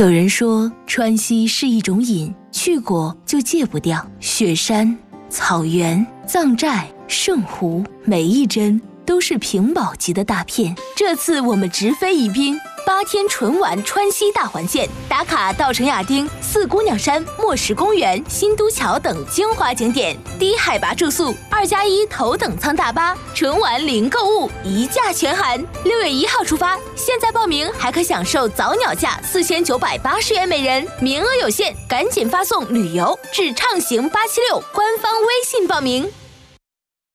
有人说川西是一种瘾，去过就戒不掉。雪山、草原、藏寨、圣湖，每一帧都是屏保级的大片。这次我们直飞宜宾，8天纯玩川西大环线，打卡稻城亚丁、四姑娘山、墨石公园、新都桥等精华景点，低海拔住宿，2+1头等舱大巴，纯玩零购物，一价全含。6月1号出发，现在报名还可享受早鸟价4980元每人，名额有限，赶紧发送旅游至畅行876官方微信报名。